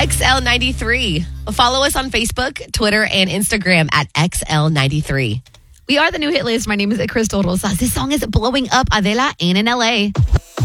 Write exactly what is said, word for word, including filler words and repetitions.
X L ninety-three. Follow us on Facebook, Twitter, and Instagram at X L ninety-three. We are the new hit list. My name is Crystal Rosas. This song is blowing up Adela and in L A.